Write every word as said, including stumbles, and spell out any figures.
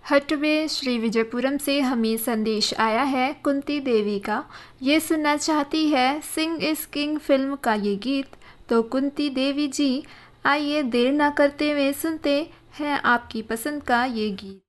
हटवे श्री विजयपुरम से हमें संदेश आया है कुंती देवी का। ये सुनना चाहती है सिंग इस किंग फिल्म का ये गीत। तो कुंती देवी जी, आइए देर ना करते हुए सुनते हैं आपकी पसंद का ये गीत।